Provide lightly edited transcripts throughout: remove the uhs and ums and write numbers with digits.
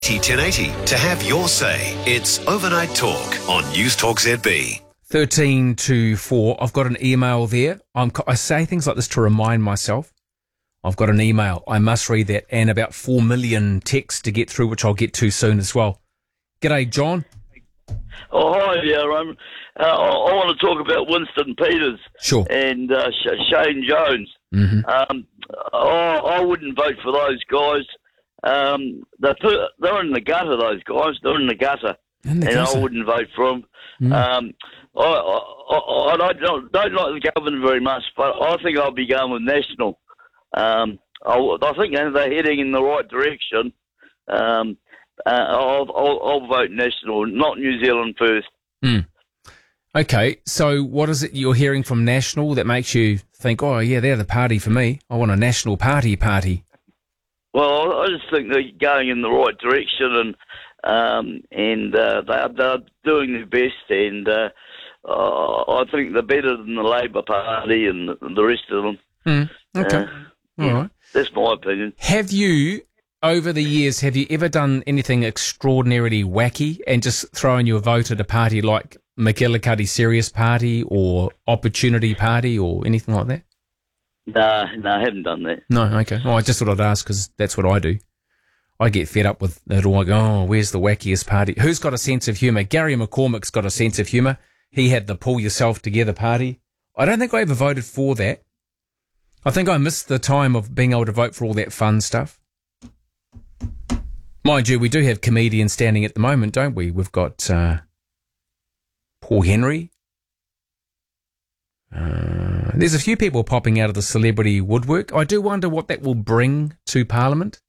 1080 to have your say. It's Overnight Talk on News Talk ZB. 13 to 4. I've got an email there. I say things like this to remind myself. I've got an email. I must read that, and about 4 million texts to get through, which I'll get to soon as well. G'day, John. Oh, hi there. I want to talk about Winston Peters. Sure. And Shane Jones. Mm-hmm. I wouldn't vote for those guys. They're in the gutter, those guys. They're in the gutter. I wouldn't vote for them. Mm. I don't like the government very much, but I think I'll be going with National. I think they're heading in the right direction. I'll vote National, not New Zealand first. Mm. Okay, so what is it you're hearing from National that makes you think, oh, yeah, they're the party for me. I want a National party. Well, I just think they're going in the right direction, and they're doing their best, and I think they're better than the Labour Party and the rest of them. Mm. Okay, all right. That's my opinion. Have you, over the years, have you ever done anything extraordinarily wacky and just thrown your vote at a party like McGillicuddy Serious Party or Opportunity Party or anything like that? No, I haven't done that. No, okay. Well, I just thought I'd ask because that's what I do. I get fed up with it all. I go, oh, where's the wackiest party? Who's got a sense of humour? Gary McCormick's got a sense of humour. He had the Pull Yourself Together party. I don't think I ever voted for that. I think I missed the time of being able to vote for all that fun stuff. Mind you, we do have comedians standing at the moment, don't we? We've got Paul Henry. There's a few people popping out of the celebrity woodwork. I do wonder what that will bring to Parliament.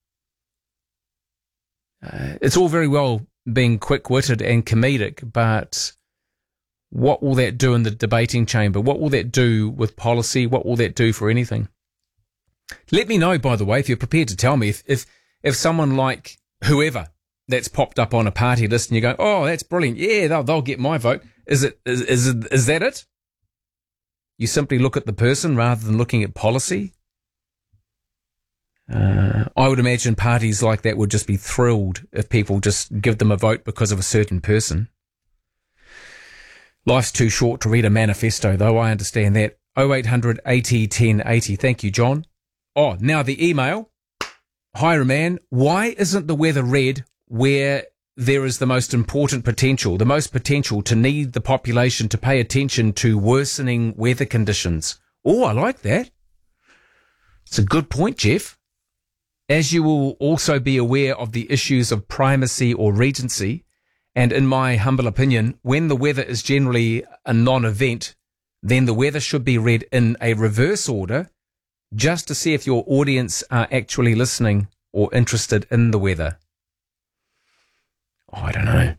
It's all very well being quick-witted and comedic, but what will that do in the debating chamber? What will that do with policy? What will that do for anything? Let me know, by the way, if you're prepared to tell me, if someone like whoever that's popped up on a party list and you go, oh, that's brilliant. Yeah, they'll get my vote. Is that it? You simply look at the person rather than looking at policy? I would imagine parties like that would just be thrilled if people just give them a vote because of a certain person. Life's too short to read a manifesto, though. I understand that. 0800 80 1080. Thank you, John. Oh, now the email. Hi, man. Why isn't the weather red where there is the most potential to need the population to pay attention to worsening weather conditions? Oh, I like that. It's a good point, Jeff. As you will also be aware of the issues of primacy or regency, and in my humble opinion, when the weather is generally a non-event, then the weather should be read in a reverse order just to see if your audience are actually listening or interested in the weather. I don't know.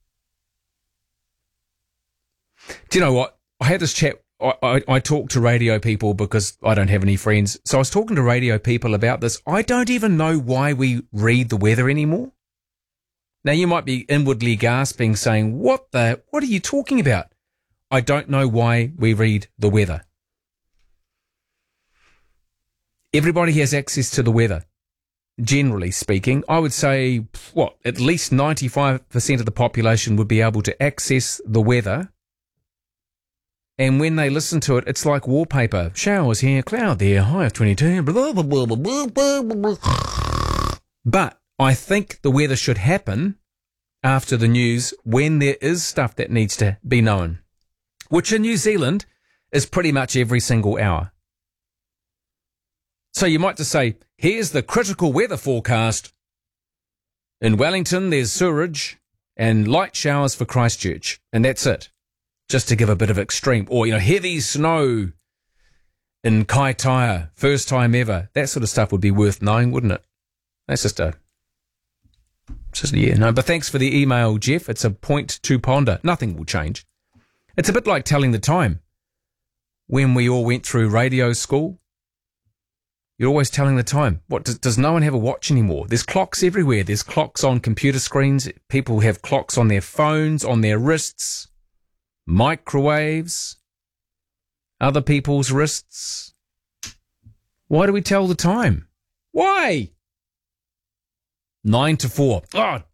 Do you know what? I had this chat. I talk to radio people because I don't have any friends. So I was talking to radio people about this. I don't even know why we read the weather anymore. Now, you might be inwardly gasping, saying, what are you talking about? I don't know why we read the weather. Everybody has access to the weather. Generally speaking, I would say, at least 95% of the population would be able to access the weather. And when they listen to it, it's like wallpaper. Showers here, cloud there, high of 22, blah, blah, blah, blah, blah, blah, blah. But I think the weather should happen after the news when there is stuff that needs to be known, which in New Zealand is pretty much every single hour. So you might just say, here's the critical weather forecast. In Wellington, there's sewerage and light showers for Christchurch, and that's it. Just to give a bit of extreme, or, heavy snow in Kaitaia, first time ever. That sort of stuff would be worth knowing, wouldn't it? That's but thanks for the email, Jeff. It's a point to ponder. Nothing will change. It's a bit like telling the time. When we all went through radio school, you're always telling the time. What, does no one have a watch anymore? There's clocks everywhere. There's clocks on computer screens. People have clocks on their phones, on their wrists, microwaves, other people's wrists. Why do we tell the time? Why? 9 to 4. Oh,